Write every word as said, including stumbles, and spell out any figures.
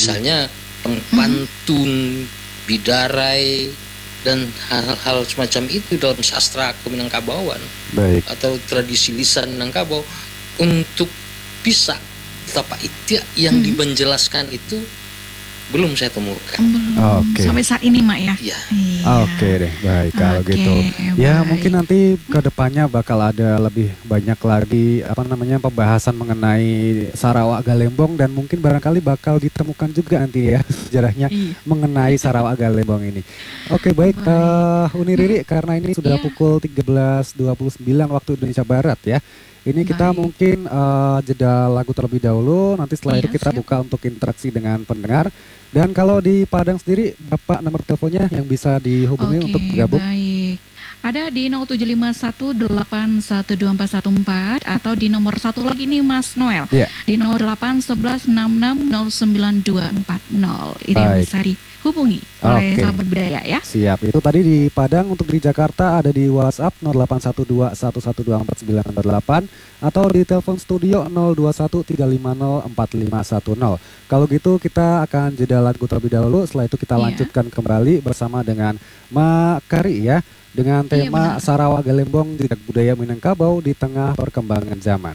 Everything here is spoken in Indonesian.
misalnya pen- pantun, bidarai, dan hal-hal semacam itu dalam sastra Keminangkabauan Baik. atau tradisi lisan Minangkabau untuk bisa tapa itia yang Hmm. dimenjelaskan itu belum saya temukan. Belum. Oke. Sampai saat ini Mak ya. Iya. Iya. Oke deh, baik kalau Oke, gitu. Ya baik. mungkin nanti ke depannya bakal ada lebih banyak lagi apa namanya pembahasan mengenai Sarawak Galembong dan mungkin barangkali bakal ditemukan juga nanti ya sejarahnya Iya. mengenai Sarawak Galembong ini. Oke baik, Baik. eh, Uni Riri karena ini sudah Iya. pukul tiga belas dua puluh sembilan waktu Indonesia Barat ya. Ini kita Baik. mungkin eh, jeda lagu terlebih dahulu, nanti setelah Iya, itu kita siap. buka untuk interaksi dengan pendengar. Dan kalau di Padang sendiri, Bapak nomor teleponnya yang bisa dihubungi Oke, untuk bergabung? baik. Ada di nol tujuh lima satu delapan satu dua empat satu empat atau di nomor satu lagi nih Mas Noel. Iya. Di nol delapan satu satu enam enam nol sembilan dua empat nol. Itu yang Baik. bisa dihubungi oleh Oke. sahabat budaya ya. Siap, itu tadi di Padang. Untuk di Jakarta ada di WhatsApp nol delapan satu dua satu satu dua empat sembilan empat delapan atau di telepon studio nol dua satu tiga lima nol empat lima satu nol. Kalau gitu kita akan jeda lagu terlebih dahulu, setelah itu kita Iya. lanjutkan kembali bersama dengan Mak Kari ya, dengan Iya, tema benar. Sarawak Galembong Jejak Budaya Minangkabau di Tengah Perkembangan Zaman.